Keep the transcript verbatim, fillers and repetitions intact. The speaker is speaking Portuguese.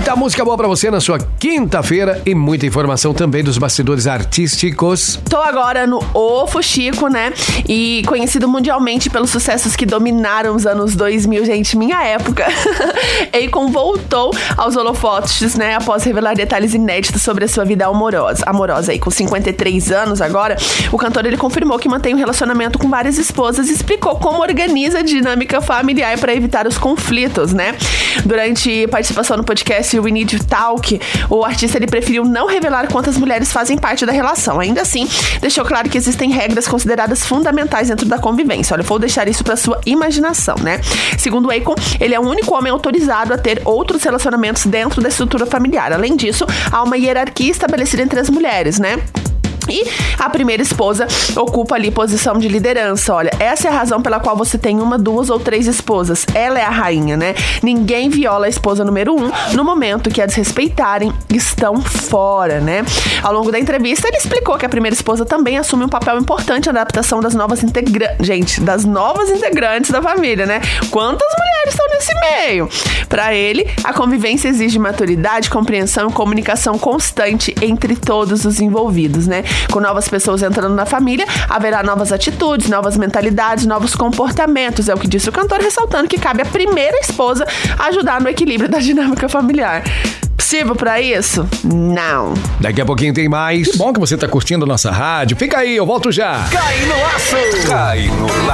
Muita música boa pra você na sua quinta-feira e muita informação também dos bastidores artísticos. Tô agora no O Fuxico, né? E conhecido mundialmente pelos sucessos que dominaram os anos dois mil, gente, minha época. Akon voltou aos holofotes, né? Após revelar detalhes inéditos sobre a sua vida amorosa. Amorosa aí, com cinquenta e três anos agora, o cantor ele confirmou que mantém um relacionamento com várias esposas e explicou como organiza a dinâmica familiar para evitar os conflitos, né? Durante participação no podcast We Need to Talk, o artista ele preferiu não revelar quantas mulheres fazem parte da relação. Ainda assim, deixou claro que existem regras consideradas fundamentais dentro da convivência. Olha, vou deixar isso para sua imaginação, né? Segundo o Akon, ele é o único homem autorizado a ter outros relacionamentos dentro da estrutura familiar. Além disso, há uma hierarquia estabelecida entre as mulheres, né? E a primeira esposa ocupa ali posição de liderança. Olha, essa é a razão pela qual você tem uma, duas ou três esposas. Ela é a rainha, né? Ninguém viola a esposa número um no momento que a desrespeitarem estão fora, né? Ao longo da entrevista, ele explicou que a primeira esposa também assume um papel importante na adaptação das novas integrantes. Gente, das novas integrantes da família, né? Quantas mulheres estão nesse meio? Para ele, a convivência exige maturidade, compreensão e comunicação constante entre todos os envolvidos, né? Com novas pessoas entrando na família, haverá novas atitudes, novas mentalidades, novos comportamentos. É o que disse o cantor, ressaltando que cabe à primeira esposa ajudar no equilíbrio da dinâmica familiar. Possível pra isso? Não. Daqui a pouquinho tem mais. Que bom que você tá curtindo nossa rádio. Fica aí, eu volto já. Cai no laço! Cai no laço.